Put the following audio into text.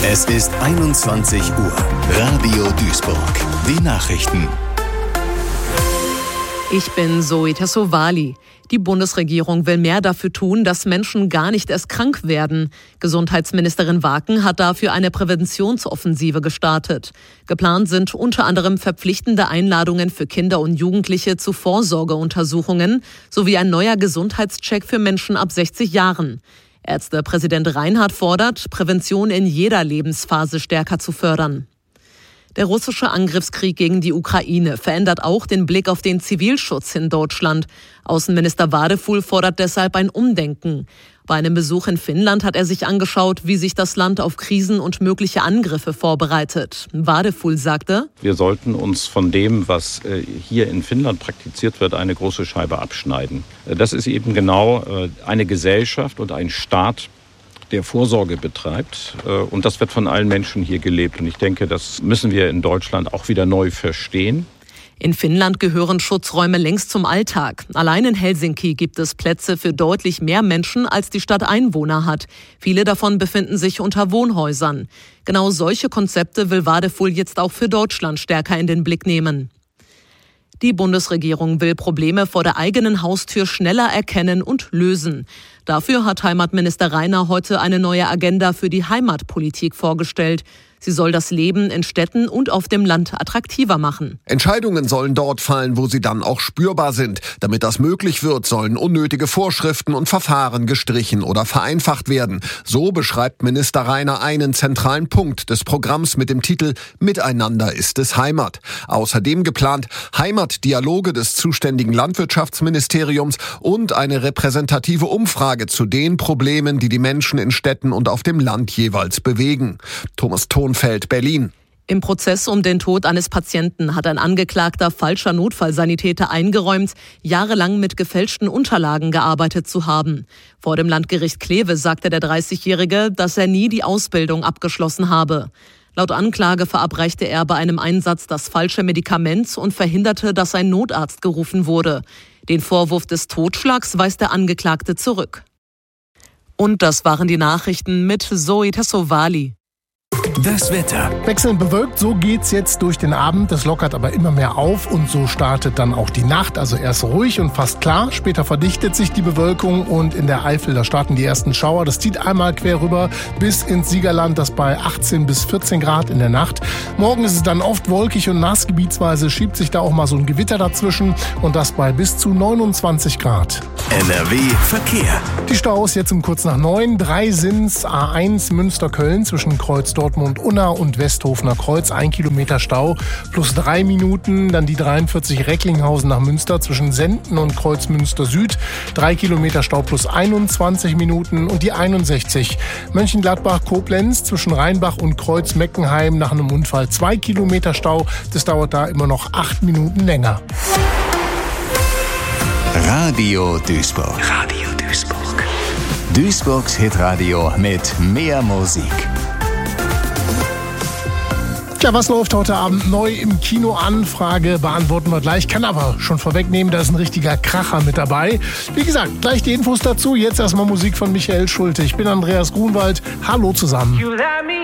Es ist 21 Uhr. Radio Duisburg. Die Nachrichten. Ich bin Zoe Tassovali. Die Bundesregierung will mehr dafür tun, dass Menschen gar nicht erst krank werden. Gesundheitsministerin Waken hat dafür eine Präventionsoffensive gestartet. Geplant sind unter anderem verpflichtende Einladungen für Kinder und Jugendliche zu Vorsorgeuntersuchungen sowie ein neuer Gesundheitscheck für Menschen ab 60 Jahren. Ärztepräsident Reinhardt fordert, Prävention in jeder Lebensphase stärker zu fördern. Der russische Angriffskrieg gegen die Ukraine verändert auch den Blick auf den Zivilschutz in Deutschland. Außenminister Wadefuhl fordert deshalb ein Umdenken. Bei einem Besuch in Finnland hat er sich angeschaut, wie sich das Land auf Krisen und mögliche Angriffe vorbereitet. Wadefuhl sagte: Wir sollten uns von dem, was hier in Finnland praktiziert wird, eine große Scheibe abschneiden. Das ist eben genau eine Gesellschaft und ein Staat, der Vorsorge betreibt. Und das wird von allen Menschen hier gelebt. Und ich denke, das müssen wir in Deutschland auch wieder neu verstehen. In Finnland gehören Schutzräume längst zum Alltag. Allein in Helsinki gibt es Plätze für deutlich mehr Menschen, als die Stadt Einwohner hat. Viele davon befinden sich unter Wohnhäusern. Genau solche Konzepte will Wadefuhl jetzt auch für Deutschland stärker in den Blick nehmen. Die Bundesregierung will Probleme vor der eigenen Haustür schneller erkennen und lösen. Dafür hat Heimatminister Rainer heute eine neue Agenda für die Heimatpolitik vorgestellt. Sie soll das Leben in Städten und auf dem Land attraktiver machen. Entscheidungen sollen dort fallen, wo sie dann auch spürbar sind. Damit das möglich wird, sollen unnötige Vorschriften und Verfahren gestrichen oder vereinfacht werden. So beschreibt Minister Rainer einen zentralen Punkt des Programms mit dem Titel »Miteinander ist es Heimat«. Außerdem geplant Heimatdialoge des zuständigen Landwirtschaftsministeriums und eine repräsentative Umfrage zu den Problemen, die die Menschen in Städten und auf dem Land jeweils bewegen. Thomas Thonfeld, Berlin. Im Prozess um den Tod eines Patienten hat ein Angeklagter falscher Notfallsanitäter eingeräumt, jahrelang mit gefälschten Unterlagen gearbeitet zu haben. Vor dem Landgericht Kleve sagte der 30-Jährige, dass er nie die Ausbildung abgeschlossen habe. Laut Anklage verabreichte er bei einem Einsatz das falsche Medikament und verhinderte, dass ein Notarzt gerufen wurde. Den Vorwurf des Totschlags weist der Angeklagte zurück. Und das waren die Nachrichten mit Zoe Tassovali. Das Wetter. Wechselnd bewölkt, so geht's jetzt durch den Abend. Es lockert aber immer mehr auf und so startet dann auch die Nacht. Also erst ruhig und fast klar. Später verdichtet sich die Bewölkung und in der Eifel, da starten die ersten Schauer. Das zieht einmal quer rüber bis ins Siegerland, das bei 18 bis 14 Grad in der Nacht. Morgen ist es dann oft wolkig und nass. Gebietsweise schiebt sich da auch mal so ein Gewitter dazwischen und das bei bis zu 29 Grad. NRW Verkehr. Die Staus jetzt um kurz nach 9. 3 sind's. A1 Münster-Köln zwischen Kreuz Dortmund-Unna und Westhofener Kreuz. 1 Kilometer Stau plus 3 Minuten. Dann die 43 Recklinghausen nach Münster zwischen Senden und Kreuz Münster-Süd. 3 Kilometer Stau plus 21 Minuten. Und die 61 Mönchengladbach-Koblenz zwischen Rheinbach und Kreuz Meckenheim nach einem Unfall. 2 Kilometer Stau. Das dauert da immer noch 8 Minuten länger. Radio Duisburg. Radio Duisburg. Duisburgs Hitradio mit mehr Musik. Tja, was läuft heute Abend neu im Kino an? Frage beantworten wir gleich. Kann aber schon vorwegnehmen, da ist ein richtiger Kracher mit dabei. Wie gesagt, gleich die Infos dazu. Jetzt erstmal Musik von Michael Schulte. Ich bin Andreas Grunwald. Hallo zusammen.